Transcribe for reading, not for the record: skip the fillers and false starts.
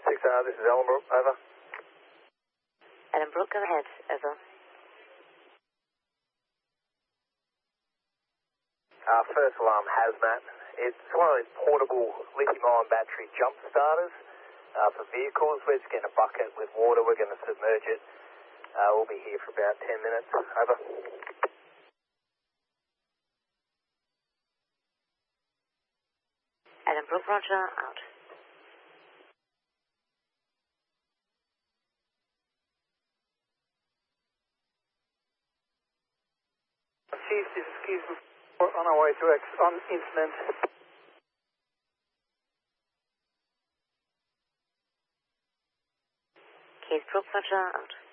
6R, this is Ellenbrook, over. Ellenbrook, go ahead, over. First alarm hazmat. It's one of those portable lithium-ion battery jump starters for vehicles. We're just getting a bucket with water. We're going to submerge it. We'll be here for about 10 minutes. Over. Ellenbrook, roger, out. Chief, this is Keith on our way to on incident. Keith Brook, roger, out.